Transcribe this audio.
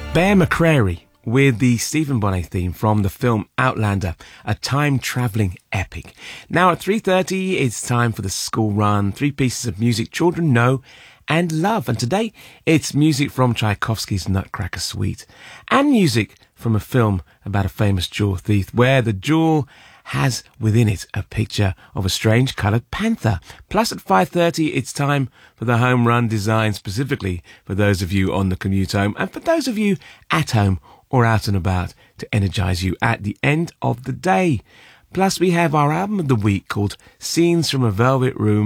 Bear McCreary with the Stephen Bonnet theme from the film Outlander, a time-travelling epic. Now at 3:30, it's time for the school run. 3 pieces of music children know and love. And today, it's music from Tchaikovsky's Nutcracker Suite and music from a film about a famous jewel thief where the jewel has within it a picture of a strange coloured panther. Plus at 5:30, it's time for the home run designed specifically for those of you on the commute home and for those of you at home or out and about to energise you at the end of the day. Plus we have our album of the week called Scenes from a Velvet Room